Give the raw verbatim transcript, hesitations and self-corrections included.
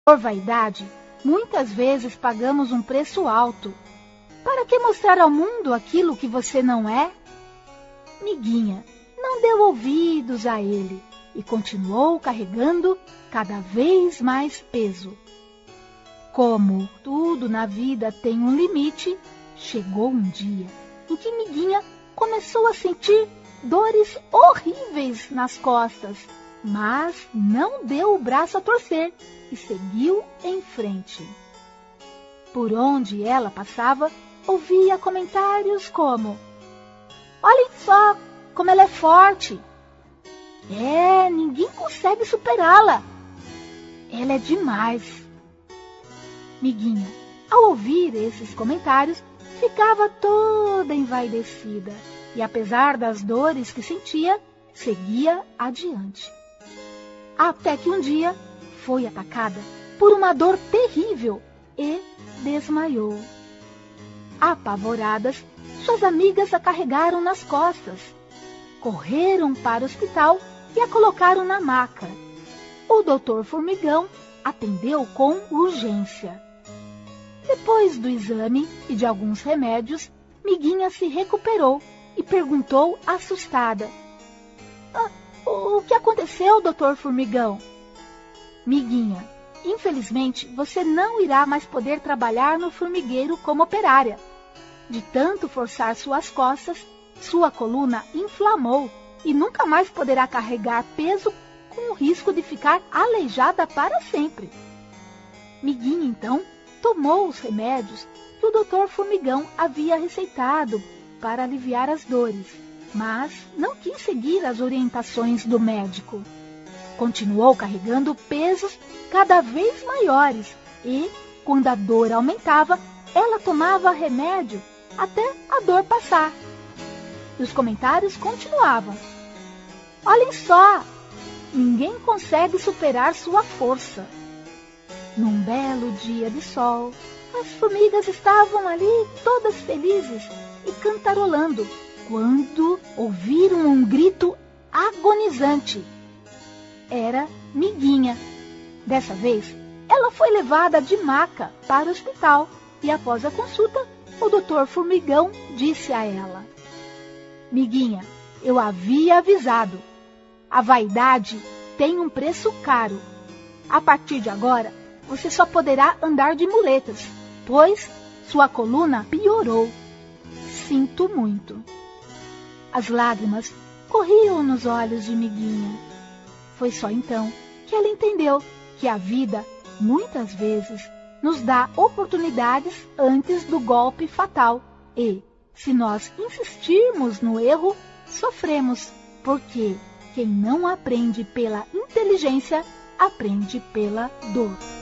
Por vaidade, muitas vezes pagamos um preço alto. Para que mostrar ao mundo aquilo que você não é? Miguinha não deu ouvidos a ele e continuou carregando cada vez mais peso. Como tudo na vida tem um limite, chegou um dia em que Miguinha começou a sentir dores horríveis nas costas, mas não deu o braço a torcer e seguiu em frente. Por onde ela passava, ouvia comentários como: "Olhem só como ela é forte! É, ninguém consegue superá-la! Ela é demais!" Miguinha, ao ouvir esses comentários, ficava toda envaidecida e, apesar das dores que sentia, seguia adiante. Até que um dia foi atacada por uma dor terrível e desmaiou. Apavoradas, suas amigas a carregaram nas costas. Correram para o hospital e a colocaram na maca. O doutor Formigão atendeu com urgência. Depois do exame e de alguns remédios, Miguinha se recuperou e perguntou assustada: ah, "O que aconteceu, doutor Formigão?" "Miguinha, infelizmente você não irá mais poder trabalhar no formigueiro como operária. De tanto forçar suas costas, sua coluna inflamou e nunca mais poderá carregar peso com o risco de ficar aleijada para sempre." Miguinha, então, tomou os remédios que o doutor Formigão havia receitado para aliviar as dores, mas não quis seguir as orientações do médico. Continuou carregando pesos cada vez maiores e, quando a dor aumentava, ela tomava remédio até a dor passar. E os comentários continuavam: "Olhem só, ninguém consegue superar sua força." Num belo dia de sol, as formigas estavam ali todas felizes e cantarolando, quando ouviram um grito agonizante. Era Miguinha. Dessa vez, ela foi levada de maca para o hospital e, após a consulta, o doutor Formigão disse a ela: "Miguinha, eu havia avisado. A vaidade tem um preço caro. A partir de agora, você só poderá andar de muletas, pois sua coluna piorou. Sinto muito." As lágrimas corriam nos olhos de Miguinha. Foi só então que ela entendeu que a vida, muitas vezes, nos dá oportunidades antes do golpe fatal e, se nós insistirmos no erro, sofremos, porque quem não aprende pela inteligência, aprende pela dor.